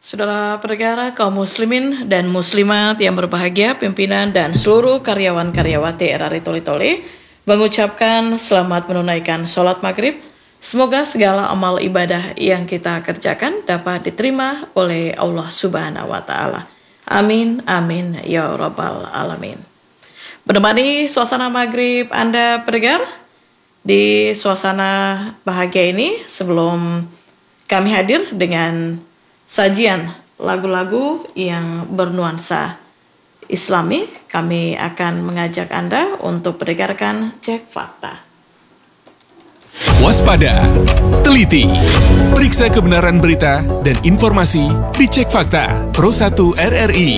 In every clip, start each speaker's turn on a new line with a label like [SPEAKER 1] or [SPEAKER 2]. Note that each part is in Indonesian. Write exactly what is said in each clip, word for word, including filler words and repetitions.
[SPEAKER 1] Saudara pendengar kaum muslimin dan muslimat yang berbahagia, pimpinan dan seluruh karyawan-karyawati R R I Toli-Toli mengucapkan selamat menunaikan sholat maghrib. Semoga segala amal ibadah yang kita kerjakan dapat diterima oleh Allah Subhanahu wa Ta'ala. Amin, amin, ya Rabbal Alamin. Menemani suasana maghrib Anda pendengar, di suasana bahagia ini sebelum kami hadir dengan sajian lagu-lagu yang bernuansa Islami, kami akan mengajak Anda untuk mendengarkan Cek Fakta.
[SPEAKER 2] Waspada, teliti, periksa kebenaran berita dan informasi di Cek Fakta Pro satu R R I.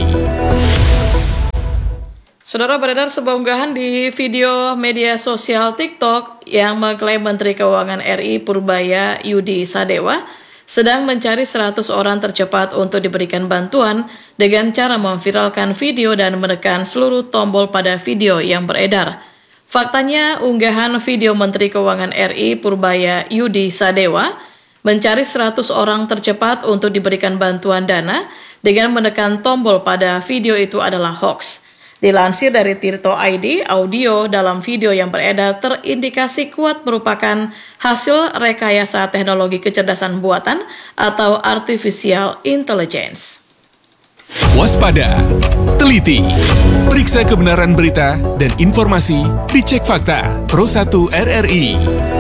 [SPEAKER 1] Saudara, beredar sebuah unggahan di video media sosial TikTok yang mengklaim Menteri Keuangan R I Purbaya Yudi Sadewa sedang mencari seratus orang tercepat untuk diberikan bantuan dengan cara memviralkan video dan menekan seluruh tombol pada video yang beredar. Faktanya, unggahan video Menteri Keuangan R I Purbaya Yudi Sadewa mencari seratus orang tercepat untuk diberikan bantuan dana dengan menekan tombol pada video itu adalah hoax. Dilansir dari Tirto I D, audio dalam video yang beredar terindikasi kuat merupakan hasil rekayasa teknologi kecerdasan buatan atau artificial intelligence.
[SPEAKER 2] Waspada, teliti, periksa kebenaran berita dan informasi di Cek Fakta Pro satu R R I.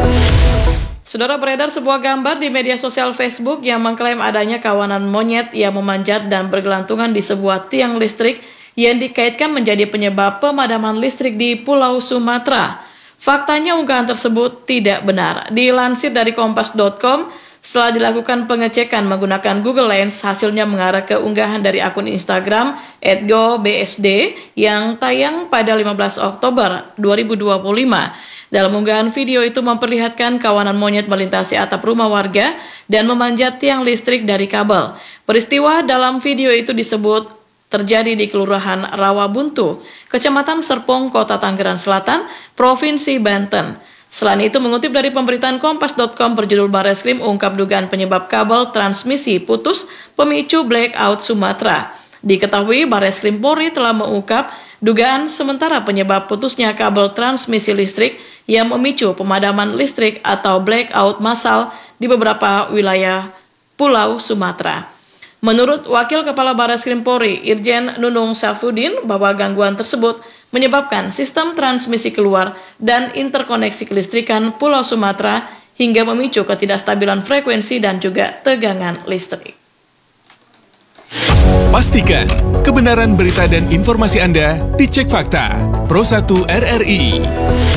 [SPEAKER 1] Saudara, beredar sebuah gambar di media sosial Facebook yang mengklaim adanya kawanan monyet yang memanjat dan bergelantungan di sebuah tiang listrik yang dikaitkan menjadi penyebab pemadaman listrik di Pulau Sumatera. Faktanya, unggahan tersebut tidak benar. Dilansir dari kompas dot com, setelah dilakukan pengecekan menggunakan Google Lens, hasilnya mengarah ke unggahan dari akun Instagram et go b s d yang tayang pada lima belas Oktober dua ribu dua puluh lima. Dalam unggahan video itu memperlihatkan kawanan monyet melintasi atap rumah warga dan memanjat tiang listrik dari kabel. Peristiwa dalam video itu disebut terjadi di Kelurahan Rawabuntu, Kecamatan Serpong, Kota Tangerang Selatan, Provinsi Banten. Selain itu, mengutip dari pemberitaan kompas dot com berjudul Bareskrim ungkap dugaan penyebab kabel transmisi putus pemicu blackout Sumatera. Diketahui Bareskrim Polri telah mengungkap dugaan sementara penyebab putusnya kabel transmisi listrik yang memicu pemadaman listrik atau blackout massal di beberapa wilayah Pulau Sumatera. Menurut Wakil Kepala Bareskrim Polri, Irjen Nunung Safudin, bahwa gangguan tersebut menyebabkan sistem transmisi keluar dan interkoneksi kelistrikan Pulau Sumatera hingga memicu ketidakstabilan frekuensi dan juga tegangan listrik.
[SPEAKER 2] Pastikan kebenaran berita dan informasi Anda di Cek Fakta Pro satu R R I.